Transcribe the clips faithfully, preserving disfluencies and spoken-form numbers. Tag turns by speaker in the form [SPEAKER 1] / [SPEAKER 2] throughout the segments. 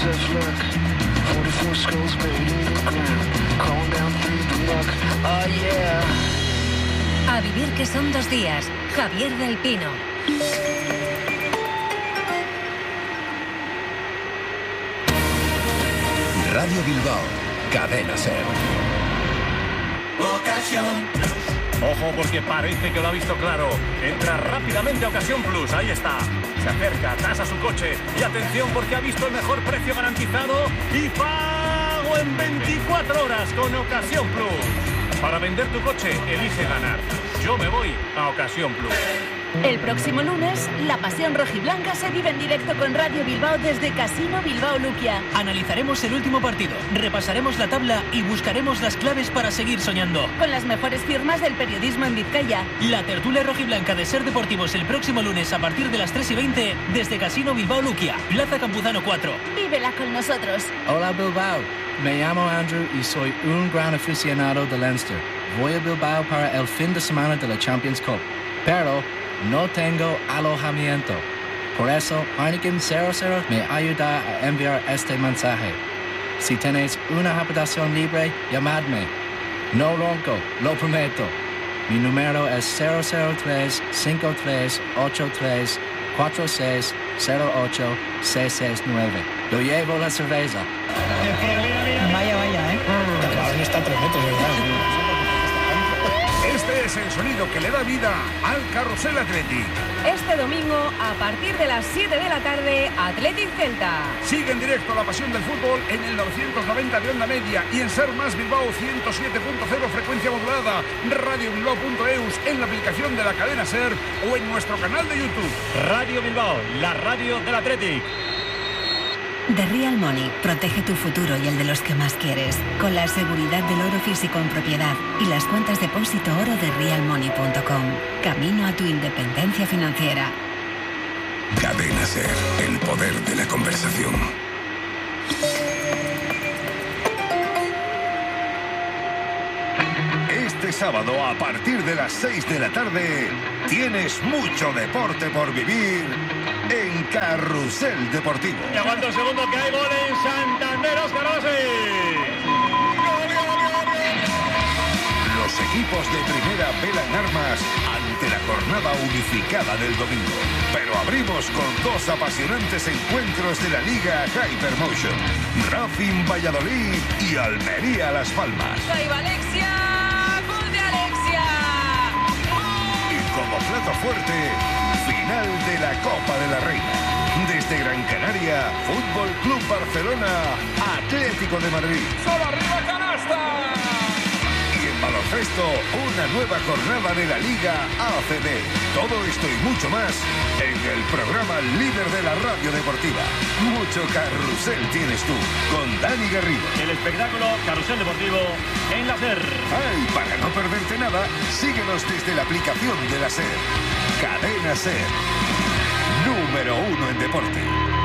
[SPEAKER 1] such luck. forty-four skulls buried in the ground. Crawling down through the muck. Oh yeah.
[SPEAKER 2] A vivir que son dos días. Javier del Pino.
[SPEAKER 3] Radio Bilbao, Cadena Ser.
[SPEAKER 4] Ocasión Plus. Ojo, porque parece que lo ha visto claro. Entra rápidamente a Ocasión Plus, ahí está. Se acerca, tasa su coche. Y atención, porque ha visto el mejor precio garantizado y pago en veinticuatro horas con Ocasión Plus. Para vender tu coche, elige ganar. Yo me voy a Ocasión Plus.
[SPEAKER 5] El próximo lunes, la pasión rojiblanca se vive en directo con Radio Bilbao desde Casino Bilbao Luquia.
[SPEAKER 6] Analizaremos el último partido, repasaremos la tabla y buscaremos las claves para seguir soñando.
[SPEAKER 5] Con las mejores firmas del periodismo en Vizcaya.
[SPEAKER 6] La tertulia rojiblanca de Ser Deportivos el próximo lunes a partir de las tres y veinte desde Casino Bilbao Luquia, Plaza Campuzano cuatro.
[SPEAKER 5] Vívela con nosotros.
[SPEAKER 7] Hola Bilbao, me llamo Andrew y soy un gran aficionado de Leinster. Voy a Bilbao para el fin de semana de la Champions Cup, pero no tengo alojamiento. Por eso, Heineken cero cero me ayuda a enviar este mensaje. Si tenéis una habitación libre, llamadme. No ronco, lo prometo. Mi número es cero cero tres, cinco tres, ocho tres, cuatro seis, cero ocho, seis seis nueve. Yo llevo la cerveza.
[SPEAKER 8] Vaya, vaya, ¿eh?
[SPEAKER 9] Catalán está a tres metros, ¿verdad?
[SPEAKER 10] Este es el sonido que le da vida al Carrusel Athletic.
[SPEAKER 11] Este domingo, a partir de las siete de la tarde, Athletic Celta.
[SPEAKER 10] Sigue en directo la pasión del fútbol en el novecientos noventa de onda media y en Ser Más Bilbao ciento siete punto cero frecuencia modulada, radio bilbao punto eus en la aplicación de la cadena Ser o en nuestro canal de YouTube.
[SPEAKER 4] Radio Bilbao, la radio del Athletic.
[SPEAKER 2] The Real Money protege tu futuro y el de los que más quieres, con la seguridad del oro físico en propiedad y las cuentas depósito oro de real money punto com. Camino a tu independencia financiera.
[SPEAKER 3] Cadena Ser, el poder de la conversación.
[SPEAKER 12] Este sábado, a partir de las seis de la tarde, tienes mucho deporte por vivir en Carrusel Deportivo.
[SPEAKER 4] Y aguanta un segundo que hay gol en Santander, Óscar Rossi.
[SPEAKER 12] Los equipos de primera velan armas ante la jornada unificada del domingo. Pero abrimos con dos apasionantes encuentros de la Liga Hypermotion. Racing Valladolid y Almería Las Palmas.
[SPEAKER 11] ¡Viva Alexia! ¡Gol de Alexia!
[SPEAKER 12] Y como plato fuerte, final de la Copa de la Reina. Desde Gran Canaria, Fútbol Club Barcelona, Atlético de Madrid.
[SPEAKER 10] ¡Solo arriba, canasta!
[SPEAKER 12] Y en baloncesto, una nueva jornada de la Liga A C B. Todo esto y mucho más en el programa líder de la radio deportiva. Mucho carrusel tienes tú, con Dani Garrido.
[SPEAKER 4] El espectáculo Carrusel Deportivo en la Ser.
[SPEAKER 12] Ay, para no perderte nada, síguenos desde la aplicación de la Ser. Cadena Ser. Número uno en deporte.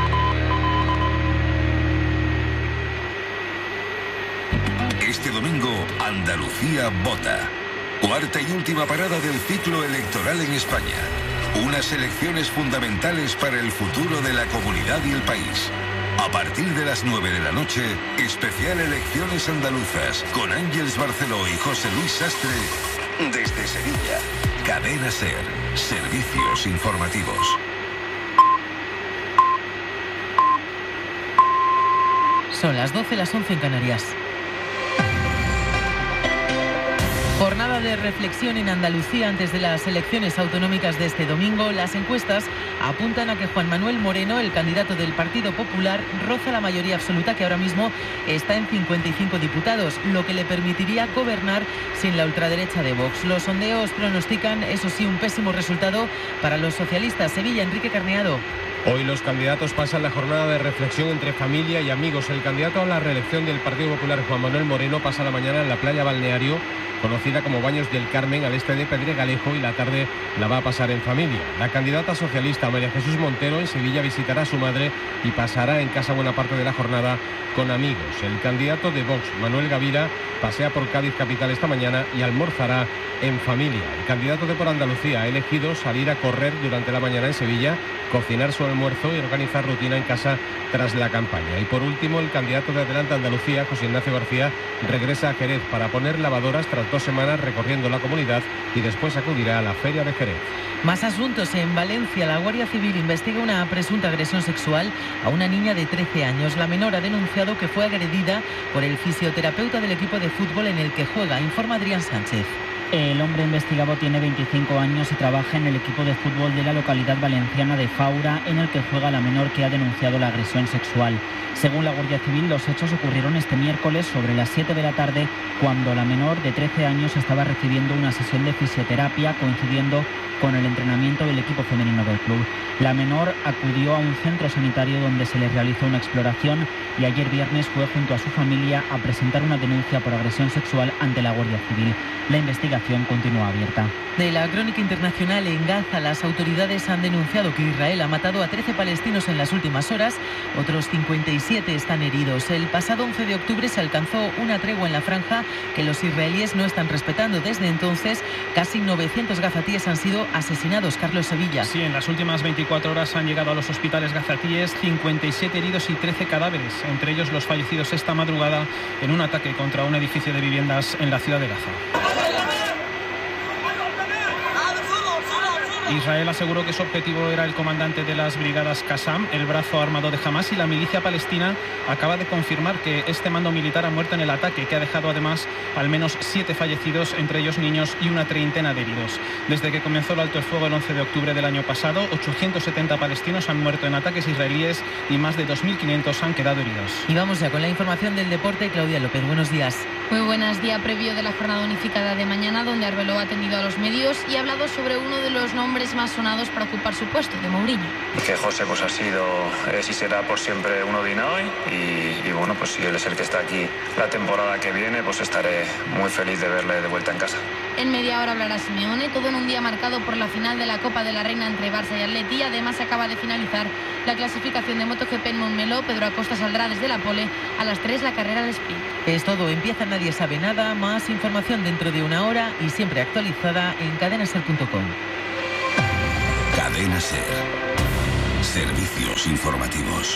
[SPEAKER 12] Este domingo, Andalucía vota. Cuarta y última parada del ciclo electoral en España. Unas elecciones fundamentales para el futuro de la comunidad y el país. A partir de las nueve de la noche, especial Elecciones Andaluzas con Ángeles Barceló y José Luis Sastre desde Sevilla. Cadena Ser. Servicios informativos.
[SPEAKER 8] Son las doce, las once en Canarias. Jornada de reflexión en Andalucía antes de las elecciones autonómicas de este domingo. Las encuestas apuntan a que Juan Manuel Moreno, el candidato del Partido Popular, roza la mayoría absoluta, que ahora mismo está en cincuenta y cinco diputados, lo que le permitiría gobernar sin la ultraderecha de Vox. Los sondeos pronostican, eso sí, un pésimo resultado para los socialistas. Sevilla, Enrique Carneado.
[SPEAKER 13] Hoy los candidatos pasan la jornada de reflexión entre familia y amigos. El candidato a la reelección del Partido Popular, Juan Manuel Moreno, pasa la mañana en la playa Balneario, conocida como Baños del Carmen, al este de Pedregalejo, y la tarde la va a pasar en familia. La candidata socialista, María Jesús Montero, en Sevilla visitará a su madre y pasará en casa buena parte de la jornada con amigos. El candidato de Vox, Manuel Gavira, pasea por Cádiz capital esta mañana y almorzará en familia. El candidato de Por Andalucía ha elegido salir a correr durante la mañana en Sevilla, cocinar su almuerzo y organizar rutina en casa tras la campaña. Y por último, el candidato de Adelante Andalucía, José Ignacio García, regresa a Jerez para poner lavadoras tras dos semanas recorriendo la comunidad y después acudirá a la Feria de Jerez.
[SPEAKER 8] Más asuntos. En Valencia, la Guardia Civil investiga una presunta agresión sexual a una niña de trece años. La menor ha denunciado que fue agredida por el fisioterapeuta del equipo de fútbol en el que juega. Informa Adrián Sánchez.
[SPEAKER 14] El hombre investigado tiene veinticinco años y trabaja en el equipo de fútbol de la localidad valenciana de Faura, en el que juega la menor que ha denunciado la agresión sexual. Según la Guardia Civil, los hechos ocurrieron este miércoles sobre las siete de la tarde, cuando la menor de trece años estaba recibiendo una sesión de fisioterapia coincidiendo con el entrenamiento del equipo femenino del club. La menor acudió a un centro sanitario donde se le realizó una exploración y ayer viernes fue junto a su familia a presentar una denuncia por agresión sexual ante la Guardia Civil. La investigación continúa abierta.
[SPEAKER 8] De la crónica internacional, en Gaza, las autoridades han denunciado que Israel ha matado a trece palestinos en las últimas horas. Otros cincuenta y siete están heridos. El pasado once de octubre se alcanzó una tregua en la franja que los israelíes no están respetando. Desde entonces, casi novecientos gazatíes han sido asesinados. Carlos Sevilla.
[SPEAKER 15] Sí, en las últimas veinticuatro horas han llegado a los hospitales gazatíes cincuenta y siete heridos y trece cadáveres, entre ellos los fallecidos esta madrugada en un ataque contra un edificio de viviendas en la ciudad de Gaza. Israel aseguró que su objetivo era el comandante de las brigadas Qassam, el brazo armado de Hamas, y la milicia palestina acaba de confirmar que este mando militar ha muerto en el ataque, que ha dejado además al menos siete fallecidos, entre ellos niños, y una treintena de heridos. Desde que comenzó el alto el fuego el once de octubre del año pasado, ochocientos setenta palestinos han muerto en ataques israelíes y más de dos mil quinientos han quedado heridos.
[SPEAKER 8] Y vamos ya con la información del deporte. Claudia López, buenos días.
[SPEAKER 16] Muy buenos días, previo de la jornada unificada de mañana, donde Arbeloa ha atendido a los medios y ha hablado sobre uno de los nombres más sonados para ocupar su puesto, de Mourinho.
[SPEAKER 17] Que José pues ha sido, es y será por siempre uno de Inaoy y, y bueno, pues si él es el que está aquí la temporada que viene, pues estaré muy feliz de verle de vuelta en casa.
[SPEAKER 16] En media hora hablará Simeone, todo en un día marcado por la final de la Copa de la Reina entre Barça y Atleti. Además acaba de finalizar la clasificación de MotoGP en Montmeló. Pedro Acosta saldrá desde la pole a las tres la carrera de sprint.
[SPEAKER 8] Es todo, empieza Nadie Sabe Nada. Más información dentro de una hora y siempre actualizada en cadena ser punto com.
[SPEAKER 12] Cadena Ser. Servicios informativos.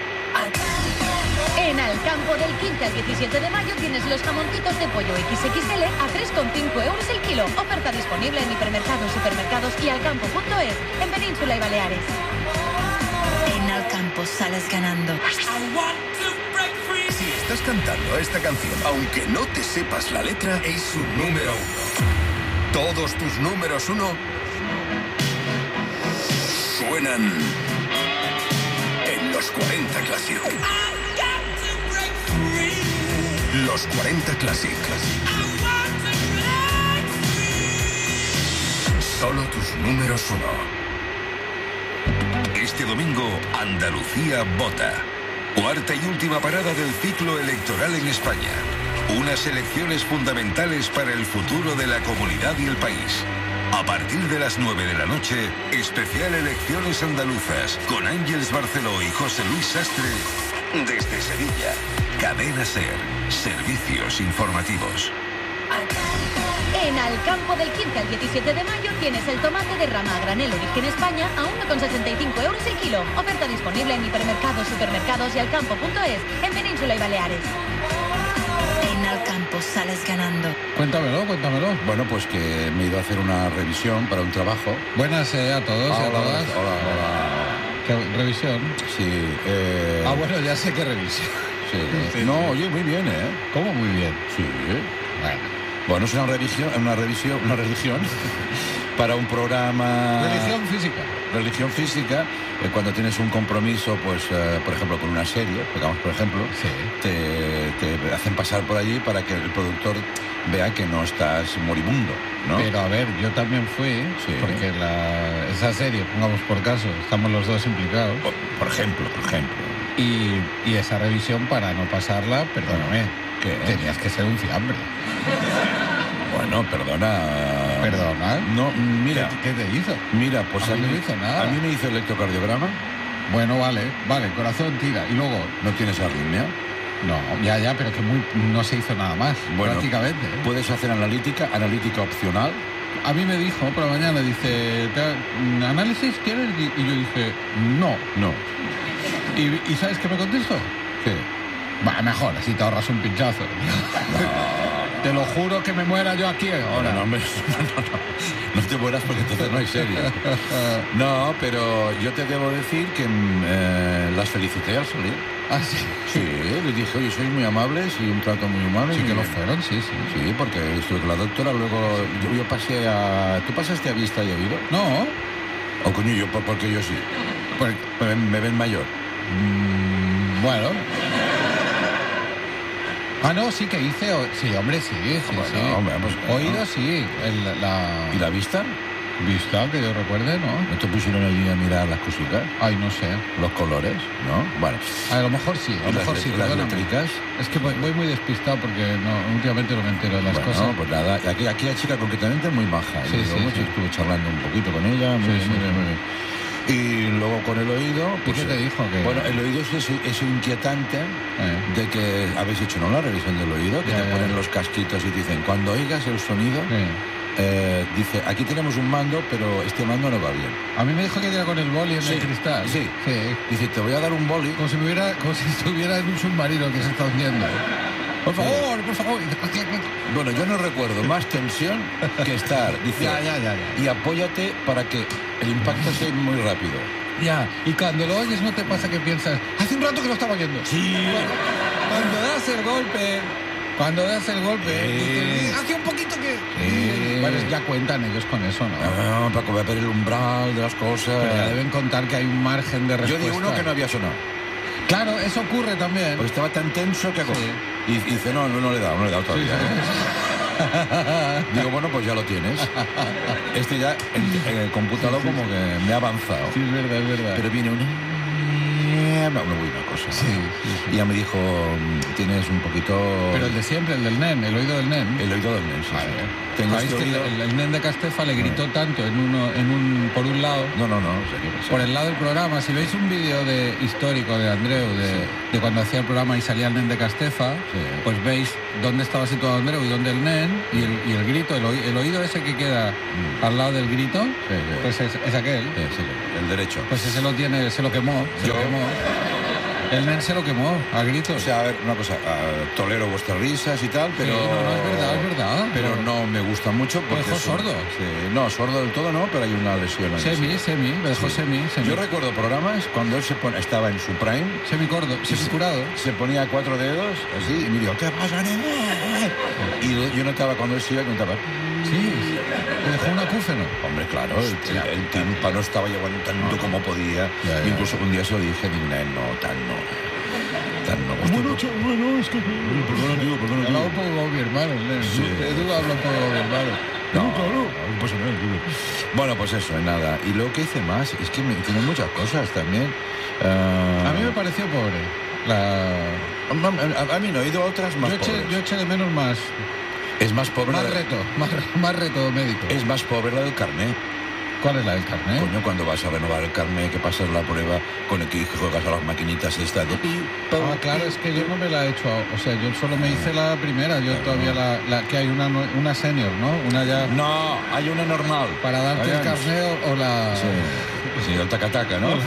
[SPEAKER 5] En Alcampo, del quince al diecisiete de mayo tienes los jamoncitos de pollo equis equis ele a tres coma cinco euros el kilo. Oferta disponible en hipermercados, supermercados y alcampo punto es en Península y Baleares.
[SPEAKER 2] En Alcampo sales ganando.
[SPEAKER 3] Si estás cantando esta canción, aunque no te sepas la letra, es su número uno. Todos tus números uno suenan en los cuarenta Classic. Los cuarenta Classic. Solo tus números uno.
[SPEAKER 12] Este domingo, Andalucía vota. Cuarta y última parada del ciclo electoral en España. Unas elecciones fundamentales para el futuro de la comunidad y el país. A partir de las nueve de la noche, especial Elecciones Andaluzas, con Ángeles Barceló y José Luis Sastre, desde Sevilla. Cadena Ser, servicios informativos.
[SPEAKER 5] En Alcampo, del quince al diecisiete de mayo tienes el tomate de rama a granel origen España a uno coma sesenta y cinco euros el kilo. Oferta disponible en hipermercados, supermercados y alcampo punto es en Península y Baleares.
[SPEAKER 2] En Alcampo sales ganando.
[SPEAKER 18] Cuéntamelo, cuéntamelo.
[SPEAKER 19] Bueno, pues que me he ido a hacer una revisión para un trabajo.
[SPEAKER 18] Buenas eh, a todos
[SPEAKER 19] ah,
[SPEAKER 18] y a
[SPEAKER 19] hola,
[SPEAKER 18] todas.
[SPEAKER 19] Hola, hola.
[SPEAKER 18] ¿Qué revisión?
[SPEAKER 19] Sí. Eh...
[SPEAKER 18] Ah, bueno, ya sé qué revisión.
[SPEAKER 19] Sí. sí. No, oye, muy bien, ¿eh?
[SPEAKER 18] ¿Cómo muy bien?
[SPEAKER 19] Sí.
[SPEAKER 18] Bueno.
[SPEAKER 19] Bueno, es una revisión, una revisión, una religión para un programa...
[SPEAKER 18] Religión física.
[SPEAKER 19] Religión física, eh, cuando tienes un compromiso, pues, eh, por ejemplo, con una serie, digamos, por ejemplo,
[SPEAKER 18] sí.
[SPEAKER 19] te, te hacen pasar por allí para que el productor vea que no estás moribundo, ¿no?
[SPEAKER 18] Pero, a ver, yo también fui, sí. porque la, esa serie, pongamos por caso, estamos los dos implicados.
[SPEAKER 19] Por, por ejemplo, por ejemplo.
[SPEAKER 18] Y, y esa revisión, para no pasarla, perdóname, que tenías que ser un fiambre.
[SPEAKER 19] Bueno, perdona.
[SPEAKER 18] ¿Perdona?
[SPEAKER 19] No, mira.
[SPEAKER 18] ¿Qué, qué te hizo?
[SPEAKER 19] Mira, pues
[SPEAKER 18] a,
[SPEAKER 19] a
[SPEAKER 18] mí
[SPEAKER 19] mí
[SPEAKER 18] no hizo nada.
[SPEAKER 19] A mí me hizo electrocardiograma.
[SPEAKER 18] Bueno, vale, vale, corazón tira. Y luego...
[SPEAKER 19] ¿No tienes arritmia?
[SPEAKER 18] No, ya, ya, pero que muy, no se hizo nada más, bueno, prácticamente. ¿eh?
[SPEAKER 19] Puedes hacer analítica, analítica opcional,
[SPEAKER 18] a mí me dijo por la mañana, dice, ¿análisis quieres? Y yo dije, no.
[SPEAKER 19] No.
[SPEAKER 18] ¿Y, y sabes qué me contestó?
[SPEAKER 19] ¿Qué?
[SPEAKER 18] Va, mejor, así te ahorras un pinchazo. No. Te lo juro que me muera yo aquí ahora.
[SPEAKER 19] No, no, hombre, no, no, no. No te mueras porque entonces no hay serie. No, pero yo te debo decir que eh, las felicité al salir.
[SPEAKER 18] ¿Ah, sí?
[SPEAKER 19] Sí, les dije, oye, sois muy amables y un trato muy humano.
[SPEAKER 18] Sí,
[SPEAKER 19] y
[SPEAKER 18] que
[SPEAKER 19] muy
[SPEAKER 18] lo fueron, sí, sí.
[SPEAKER 19] Sí, porque estuve con la doctora, luego yo, yo pasé a... ¿Tú pasaste a vista y oído?
[SPEAKER 18] No.
[SPEAKER 19] O coño, yo, porque yo sí.
[SPEAKER 18] Pues,
[SPEAKER 19] me, me ven mayor.
[SPEAKER 18] Mmm, bueno... Ah, no, sí que hice... Sí, hombre, sí, sí,
[SPEAKER 19] bueno,
[SPEAKER 18] sí.
[SPEAKER 19] Hombre, pues,
[SPEAKER 18] Oído, sí. El, la...
[SPEAKER 19] ¿Y la vista?
[SPEAKER 18] Vista, que yo recuerde, ¿no?
[SPEAKER 19] ¿No te pusieron allí a mirar las cositas?
[SPEAKER 18] Ay, no sé.
[SPEAKER 19] ¿Los colores? ¿No? Bueno.
[SPEAKER 18] A lo mejor sí, a lo mejor sí.
[SPEAKER 19] ¿Las letricas?
[SPEAKER 18] Es que voy, voy muy despistado porque no, últimamente no me entero de las
[SPEAKER 19] bueno,
[SPEAKER 18] cosas.
[SPEAKER 19] No, pues nada. Aquí, aquí la chica concretamente es muy maja.
[SPEAKER 18] Sí, sí,
[SPEAKER 19] luego
[SPEAKER 18] sí.
[SPEAKER 19] Estuve charlando un poquito con ella. Muy
[SPEAKER 18] Sí,
[SPEAKER 19] bien, muy
[SPEAKER 18] sí,
[SPEAKER 19] bien,
[SPEAKER 18] sí.
[SPEAKER 19] muy bien. Y luego con el oído...
[SPEAKER 18] ¿Y qué te dijo? Que...
[SPEAKER 19] Bueno, el oído es eso, eso inquietante
[SPEAKER 18] eh.
[SPEAKER 19] de que habéis hecho, ¿no?, la revisión del oído, que
[SPEAKER 18] ya,
[SPEAKER 19] te
[SPEAKER 18] ya,
[SPEAKER 19] ponen
[SPEAKER 18] ya.
[SPEAKER 19] los casquitos y te dicen, cuando oigas el sonido,
[SPEAKER 18] Sí.
[SPEAKER 19] eh, dice, aquí tenemos un mando, pero este mando no va bien.
[SPEAKER 18] A mí me dijo que era con el boli en
[SPEAKER 19] Sí,
[SPEAKER 18] el cristal.
[SPEAKER 19] sí.
[SPEAKER 18] sí.
[SPEAKER 19] Dice, te voy a dar un boli.
[SPEAKER 18] Como si, me hubiera, como si estuviera en un submarino que se está hundiendo. Por favor, por favor.
[SPEAKER 19] Bueno, yo no recuerdo más tensión que estar, dice,
[SPEAKER 18] Ya, ya, ya, ya.
[SPEAKER 19] y apóyate para que el impacto sea muy rápido.
[SPEAKER 18] Ya, y cuando lo oyes no te pasa que piensas, hace un rato que lo estaba oyendo.
[SPEAKER 19] Sí.
[SPEAKER 18] Cuando das el golpe, cuando das el golpe,
[SPEAKER 19] Sí.
[SPEAKER 18] dices, hace un poquito que...
[SPEAKER 19] Sí.
[SPEAKER 18] Bueno, ya cuentan ellos con eso, ¿no?
[SPEAKER 19] Ah, para que voy a ver el umbral de las cosas.
[SPEAKER 18] Pero ya deben contar que hay un margen de
[SPEAKER 19] Yo
[SPEAKER 18] respuesta.
[SPEAKER 19] di uno que no había sonado.
[SPEAKER 18] Claro, eso ocurre también.
[SPEAKER 19] Porque estaba tan tenso que...
[SPEAKER 18] Sí.
[SPEAKER 19] Y, y dice, no, no, no le he dado, no le he dado todavía.
[SPEAKER 18] Sí, sí.
[SPEAKER 19] ¿eh? Digo, bueno, pues ya lo tienes. Este ya, el, el computador como que me ha avanzado.
[SPEAKER 18] Sí, es verdad, es verdad.
[SPEAKER 19] Pero viene un... No, no voy una cosa.
[SPEAKER 18] Sí, sí, sí.
[SPEAKER 19] Y ya me dijo, tienes un poquito...
[SPEAKER 18] Pero el de siempre, el del N E M, el oído del N E M.
[SPEAKER 19] El oído del N E M, sí.
[SPEAKER 18] Vale.
[SPEAKER 19] Sí. Tengo
[SPEAKER 18] ¿Sabéis
[SPEAKER 19] este
[SPEAKER 18] que
[SPEAKER 19] oído...
[SPEAKER 18] el, el N E M de Castefa le gritó tanto en uno, en un, por un lado...
[SPEAKER 19] No, no, no, no sé qué pasa.
[SPEAKER 18] Por el lado del programa, si veis un vídeo de histórico de Andreu, de,
[SPEAKER 19] Sí.
[SPEAKER 18] de cuando hacía el programa y salía el N E M de Castefa,
[SPEAKER 19] Sí.
[SPEAKER 18] pues veis dónde estaba situado Andreu y dónde el N E M, y el, y el grito, el, oí- el oído ese que queda
[SPEAKER 19] Mm.
[SPEAKER 18] al lado del grito,
[SPEAKER 19] Sí, sí.
[SPEAKER 18] pues es, es aquel.
[SPEAKER 19] Sí, sí, el derecho.
[SPEAKER 18] Pues ese lo tiene, se lo quemó, se
[SPEAKER 19] Yo-
[SPEAKER 18] lo quemó. El N E M se lo quemó, a gritos.
[SPEAKER 19] O sea, a ver, una cosa, uh, tolero vuestras risas y tal, pero...
[SPEAKER 18] Sí, no, no, es verdad, es verdad.
[SPEAKER 19] Pero no me gusta mucho porque...
[SPEAKER 18] dejó
[SPEAKER 19] es un-
[SPEAKER 18] sordo.
[SPEAKER 19] Sí, no, sordo del todo no, pero hay una lesión ahí.
[SPEAKER 18] Semi,
[SPEAKER 19] sí.
[SPEAKER 18] semi, me dejó
[SPEAKER 19] Sí.
[SPEAKER 18] semi, semi.
[SPEAKER 19] Yo recuerdo programas cuando él se pone, estaba en su prime,
[SPEAKER 18] Semicordo,
[SPEAKER 19] y se-
[SPEAKER 18] semicurado.
[SPEAKER 19] se ponía cuatro dedos así y me dijo, ¿qué pasa, nene? Y yo notaba cuando él se iba, que notaba...
[SPEAKER 18] Sí, me dejó un acúfeno.
[SPEAKER 19] Hombre, claro, el, el, el tímpano estaba aguantando como podía.
[SPEAKER 18] Ya, ya.
[SPEAKER 19] Incluso un día se lo dije, digo, "Nene, no, tan no. Tan no.
[SPEAKER 9] Bueno, che- bueno, es que...
[SPEAKER 19] Perdona, tío, perdona,
[SPEAKER 18] Hablaba
[SPEAKER 19] tío.
[SPEAKER 18] un poco como mi hermano, el N E M.
[SPEAKER 19] Sí.
[SPEAKER 18] Edu habla un poco como mi hermano.
[SPEAKER 19] No, claro, no pasa nada, tío. Bueno, pues eso, nada. Y lo que hice más, es que me tiene muchas cosas también. Ah,
[SPEAKER 18] A mí me pareció pobre. La...
[SPEAKER 19] a, a mí no, he ido a otras más
[SPEAKER 18] Yo eché,
[SPEAKER 19] pobres.
[SPEAKER 18] yo eché de menos más,
[SPEAKER 19] Es más pobre
[SPEAKER 18] más
[SPEAKER 19] la de-
[SPEAKER 18] reto, más, más reto médico.
[SPEAKER 19] Es más pobre la del carnet.
[SPEAKER 18] ¿Cuál es la del carnet?
[SPEAKER 19] Coño, cuando vas a renovar el carnet, que pasas la prueba con el que juegas a las maquinitas estas de pi, pam,
[SPEAKER 18] Ah, claro,
[SPEAKER 19] pi,
[SPEAKER 18] es que yo no me la he hecho. O sea, yo solo me hice la primera. Yo todavía la, la que hay una, nue- una senior, ¿no? Una ya
[SPEAKER 19] No, hay una normal.
[SPEAKER 18] para darte el
[SPEAKER 19] Vayan.
[SPEAKER 18] carnet o, o la,
[SPEAKER 19] Sí, sí, el tacataca, ¿no?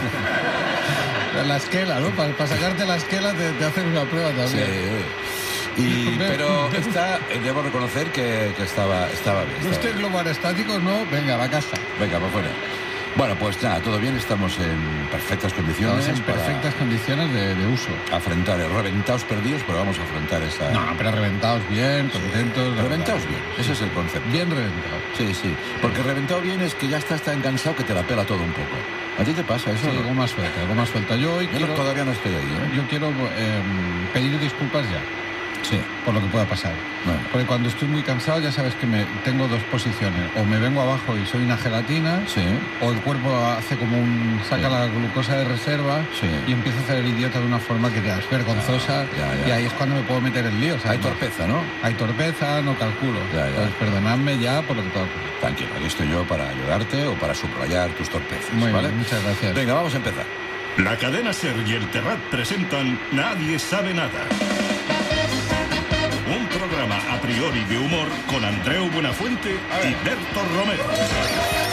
[SPEAKER 18] la, la esquela, ¿no? Para, para sacarte la esquela te, te hacen una prueba también.
[SPEAKER 19] Sí. Y, pero esta, eh, debo reconocer que, que estaba, estaba bien. estaba
[SPEAKER 18] ¿Usted
[SPEAKER 19] bien.
[SPEAKER 18] globo aerostático? No, venga, va a casa.
[SPEAKER 19] Venga, para afuera. Bueno, pues nada, todo bien, estamos en perfectas condiciones.
[SPEAKER 18] Estamos en
[SPEAKER 19] para
[SPEAKER 18] perfectas condiciones de, de uso.
[SPEAKER 19] Afrontar, el reventados perdidos, pero vamos a afrontar esa...
[SPEAKER 18] No, pero reventados bien, contentos. la
[SPEAKER 19] Reventados
[SPEAKER 18] verdad.
[SPEAKER 19] bien, ese es el concepto.
[SPEAKER 18] Bien reventados.
[SPEAKER 19] Sí, sí, porque reventado bien es que ya estás tan cansado que te la pela todo un poco. ¿A ti te pasa eso?
[SPEAKER 18] Sí,
[SPEAKER 19] no?
[SPEAKER 18] algo más suelta, algo más suelta. Yo hoy
[SPEAKER 19] Yo
[SPEAKER 18] quiero,
[SPEAKER 19] todavía no estoy ahí, ¿eh?
[SPEAKER 18] yo quiero eh, pedir disculpas ya.
[SPEAKER 19] Sí.
[SPEAKER 18] Por lo que pueda pasar.
[SPEAKER 19] Bueno.
[SPEAKER 18] Porque cuando estoy muy cansado ya sabes que me tengo dos posiciones. O me vengo abajo y soy una gelatina,
[SPEAKER 19] Sí.
[SPEAKER 18] o el cuerpo hace como un... saca
[SPEAKER 19] Sí.
[SPEAKER 18] la glucosa de reserva
[SPEAKER 19] Sí.
[SPEAKER 18] y empieza a hacer el idiota de una forma que ya es vergonzosa.
[SPEAKER 19] Ya, ya, ya.
[SPEAKER 18] Y ahí es cuando me puedo meter el lío.
[SPEAKER 19] Hay
[SPEAKER 18] ¿sabes?
[SPEAKER 19] torpeza, ¿no?
[SPEAKER 18] Hay torpeza, no calculo.
[SPEAKER 19] Ya, ya.
[SPEAKER 18] Entonces perdonadme ya por lo que pueda ocurrir.
[SPEAKER 19] Tranquilo, aquí estoy yo para ayudarte o para subrayar tus torpezas,
[SPEAKER 18] Muy
[SPEAKER 19] ¿vale?
[SPEAKER 18] bien, muchas gracias.
[SPEAKER 19] Venga, vamos a empezar.
[SPEAKER 4] La cadena SER y el Terrat presentan Nadie sabe nada. Un programa programa a priori de humor con Andreu Buenafuente y Berto Romero.